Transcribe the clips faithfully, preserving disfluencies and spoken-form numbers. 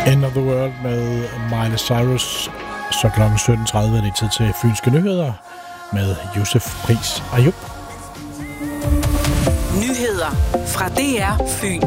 End of the World med Miley Cyrus. Så klokken sytten tredive er det tid til Fynske Nyheder med Josef Pris Ayub. Nyheder fra D R Fyn.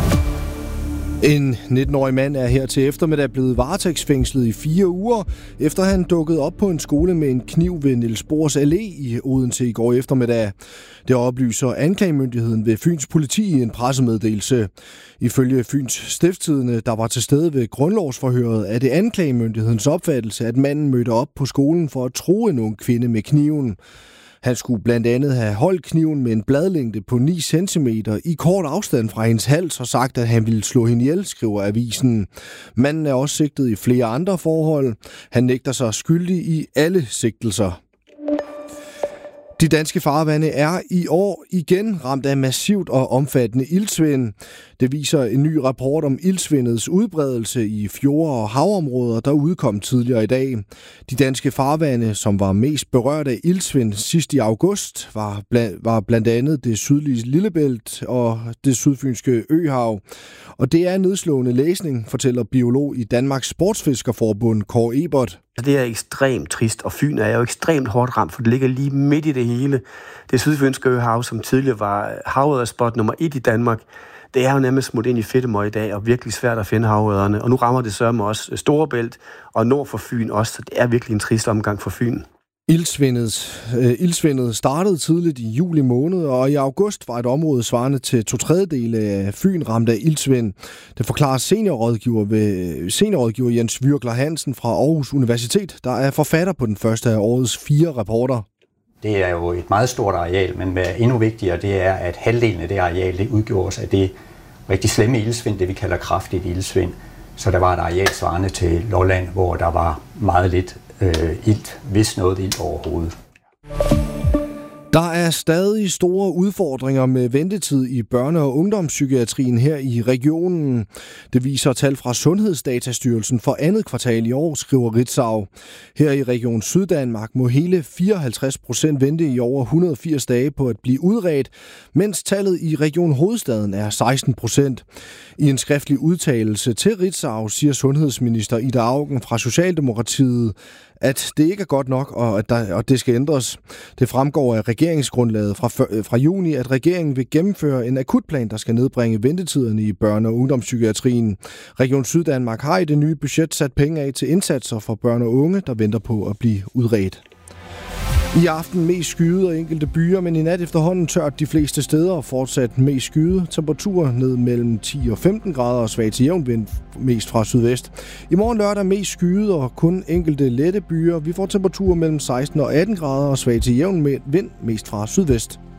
En nitten-årig mand er her til eftermiddag blevet varetægtsfængslet i fire uger, efter han dukkede op på en skole med en kniv ved Niels Bohrs Allé i Odense i går eftermiddag. Det oplyser anklagemyndigheden ved Fyns politi i en pressemeddelelse. Ifølge Fyns Stiftstidende, der var til stede ved grundlovsforhøret, er det anklagemyndighedens opfattelse, at manden mødte op på skolen for at true en ung kvinde med kniven. Han skulle blandt andet have holdt kniven med en bladlængde på ni centimeter i kort afstand fra hendes hals og sagt, at han ville slå hende ihjel, skriver avisen. Manden er også sigtet i flere andre forhold. Han nægter sig skyldig i alle sigtelser. De danske farvande er i år igen ramt af massivt og omfattende iltsvind. Det viser en ny rapport om iltsvindets udbredelse i fjorde- og havområder, der udkom tidligere i dag. De danske farvande, som var mest berørt af iltsvind sidst i august, var blandt, var blandt andet det sydlige Lillebælt og det sydfynske Øhav. Og det er nedslående læsning, fortæller biolog i Danmarks Sportsfiskerforbund, Kåre Ebert. Det er ekstremt trist, og Fyn er jo ekstremt hårdt ramt, for det ligger lige midt i det hele. Det sydfynske Øhav, som tidligere var havørredspot nummer et i Danmark, det er jo nærmest smut ind i fedtemøg i dag, og virkelig svært at finde havørrederne. Og nu rammer det sørme også Storebælt, og nord for Fyn også, så det er virkelig en trist omgang for Fyn. Ildsvindet, øh, ildsvindet startede tidligt i juli måned, og i august var et område svarende til to tredjedele af Fyn ramt af ildsvind. Det forklarer seniorrådgiver, ved, seniorrådgiver Jens Virkler Hansen fra Aarhus Universitet, der er forfatter på den første af årets fire rapporter. Det er jo et meget stort areal, men hvad endnu vigtigere, det er, at halvdelen af det areal det udgjordes af det rigtig slemme ildsvind, det vi kalder kraftigt ildsvind. Så der var et areal svarende til Lolland, hvor der var meget lidt øh, ilt, hvis noget ilt overhovedet. Der er stadig store udfordringer med ventetid i børne- og ungdomspsykiatrien her i regionen. Det viser tal fra Sundhedsdatastyrelsen for andet kvartal i år, skriver Ritzau. Her i Region Syddanmark må hele fireoghalvtreds procent vente i over et hundrede og firs dage på at blive udredt, mens tallet i Region Hovedstaden er seksten procent. I en skriftlig udtalelse til Ritzau siger sundhedsminister Ida Auken fra Socialdemokratiet, at det ikke er godt nok, og at der, og det skal ændres. Det fremgår af regeringsgrundlaget fra, fra juni, at regeringen vil gennemføre en akutplan, der skal nedbringe ventetiderne i børne- og ungdomspsykiatrien. Region Syddanmark har i det nye budget sat penge af til indsatser for børn og unge, der venter på at blive udredt. I aften mest skyet og enkelte byer, men i nat efterhånden tørt de fleste steder og fortsat mest skyet. Temperaturer ned mellem ti og femten grader og svag til jævn vind mest fra sydvest. I morgen lørdag mest skyet og kun enkelte lette byer. Vi får temperaturer mellem seksten og atten grader og svag til jævn vind mest fra sydvest.